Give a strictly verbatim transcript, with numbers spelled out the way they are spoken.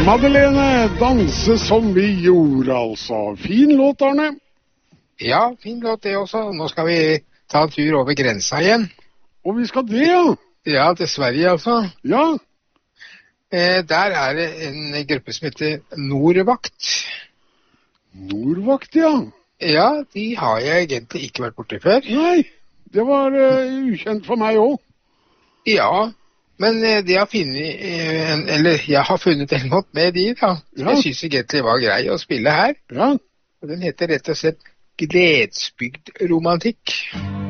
Madeleine, danse som vi gjorde, altså. Fin låt, Arne. Ja, fin låt det også. Nå skal vi ta en tur over grensa igjen. Og vi skal det, ja. Ja, til Sverige altså. Ja. Eh, der er det en gruppe som heter Nordvakt. Nordvakt, ja. Ja, de har jeg egentlig ikke vært borte før. Nei, det var uh, ukjent for meg også. Ja, men uh, de har funnet, uh, en, eller jeg har funnet en låt med de da. Ja. Jeg synes egentlig var grei å spille her. Ja. Og den heter rett og slett Gledsbygd romantikk.